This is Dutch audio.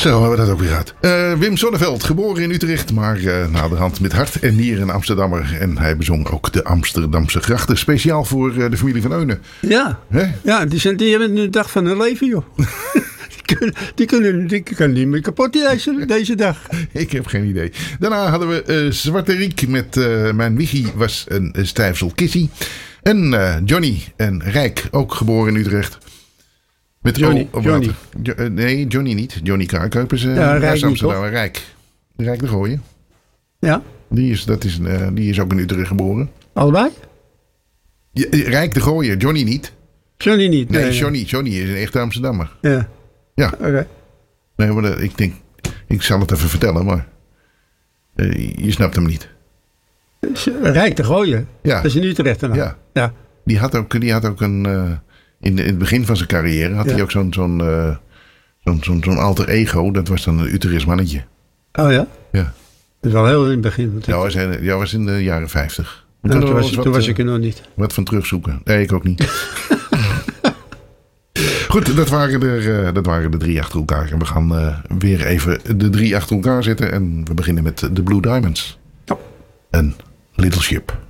Zo hebben we dat ook weer gehad. Wim Sonneveld, geboren in Utrecht, maar naderhand met hart en nieren een Amsterdammer. En hij bezong ook de Amsterdamse grachten, speciaal voor de familie van Eunen. Ja, ja die hebben een dag van hun leven, joh. Die kunnen niet meer kapot deze dag. Ik heb geen idee. Daarna hadden we Zwarte Riek met Mijn Wichi was een stijfsel kissie. En Johnny en Rijk, ook geboren in Utrecht. Met Johnny. Nee, Johnny niet. Johnny Kaarkuip is Rijk Amsterdam. Rijk de Gooien. Ja. Die is ook in Utrecht geboren. Allebei? Rijk de Gooien, Johnny niet. Johnny niet. Nee, Johnny is een echte Amsterdammer. Ja. Ja. Okay. Nee, maar ik denk, ik zal het even vertellen, maar je snapt hem niet. Rijk te gooien. Ja. Dat is in Utrecht dan. Ja. Die had ook een in het begin van zijn carrière had hij ook zo'n alter ego. Dat was dan een Utrechts mannetje. Oh ja? Ja. Dat is wel heel in het begin. Ja, was in de jaren 50. Toen was ik er nog niet. Wat van terugzoeken. Nee, ik ook niet. Goed, dat waren de 3 achter elkaar. En we gaan weer even de 3 achter elkaar zetten. En we beginnen met de Blue Diamonds. Ja. En Little Ship.